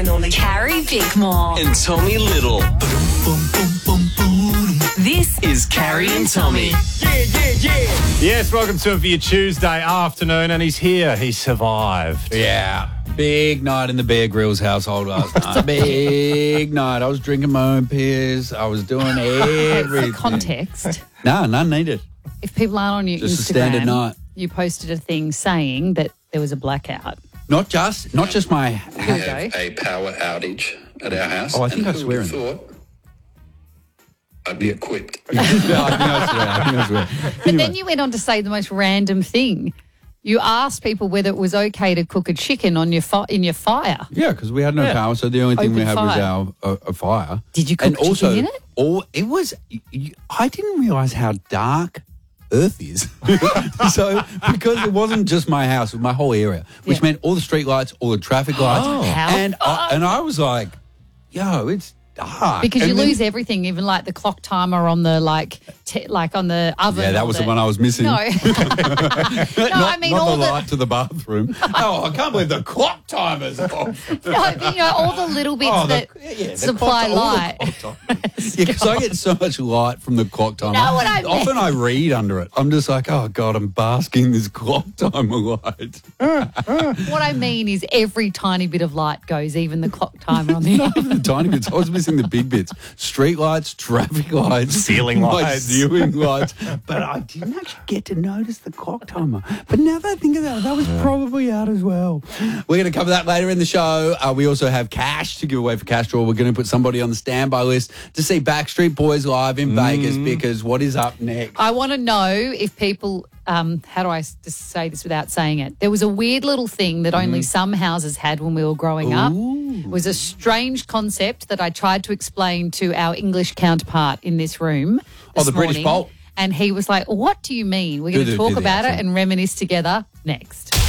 Carrie Bickmore. And Tommy Little. This is Carrie and Tommy. Yes, welcome to it for your Tuesday afternoon, and he's here. He survived. Yeah. Big night in the Bear Grylls household last night. Big night. I was drinking my own beers. I was doing everything. For context, No, none needed. if people aren't on your Just a Instagram, standard night. you posted a thing saying that there was a blackout. Not just my Here we go. A power outage at our house. Oh, I think and I who swear would in have thought I'd be equipped. I think I swear. But then you went on to say the most random thing. You asked people whether it was okay to cook a chicken on your in your fire. Yeah, because we had no power, so the only thing we Open had fire. was our a fire. Did you cook and chicken also, in it? It was. I didn't realise how dark Earth is. So because it wasn't just my house, it was my whole area, which Yeah. meant all the street lights, all the traffic lights, How and I was like, "Yo, it's dark." Because And you then- lose everything, even like the clock timer on the on the oven. Yeah, that or was the one I was missing. No, I mean not all the the light to the bathroom. Oh, I can't believe the clock timer's off. no, but, all the little bits that supply light. Yeah, because I get so much light from the clock timer. know what I mean? Often I read under it. I'm just like, oh, God, I'm basking in this clock timer light. What I mean is every tiny bit of light goes, even the clock timer on the Not even the tiny bits. I was missing the big bits. Street lights, traffic lights. Ceiling my lights. ceiling lights. But I didn't actually get to notice the clock timer. But now that I think about it, that was probably out as well. We're going to cover that later in the show. We also have cash to give away for Cash Draw. We're going to put somebody on the standby list to see Backstreet Boys live in Vegas, because what is up next? I want to know if people, how do I just say this without saying it? There was a weird little thing that only some houses had when we were growing up. It was a strange concept that I tried to explain to our English counterpart in this room this the British morning. Bolt. And he was like, what do you mean? We're going to Do talk the about it accent. and reminisce together next.